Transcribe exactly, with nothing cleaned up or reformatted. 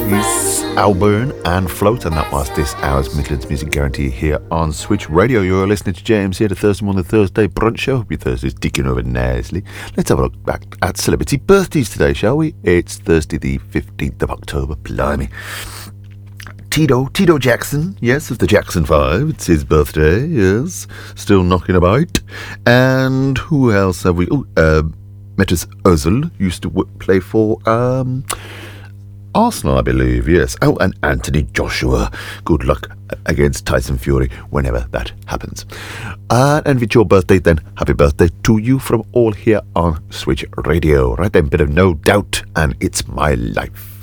It's Al Byrne and Float, and that was this hour's Midlands Music Guarantee here on Switch Radio. You're listening to James here, the Thursday morning Thursday brunch show. Hope your Thursday's ticking over nicely. Let's have a look back at celebrity birthdays today, shall we? It's Thursday the fifteenth of October, blimey. Tito, Tito Jackson, yes, of the Jackson Five. It's his birthday, yes. Still knocking about. And who else have we? Oh, uh, Mesut Ozil used to w- play for um, Arsenal, I believe, yes. Oh, and Anthony Joshua. Good luck against Tyson Fury whenever that happens. Uh, and if it's your birthday, then happy birthday to you from all here on Switch Radio. Right then, bit of No Doubt, and It's My Life.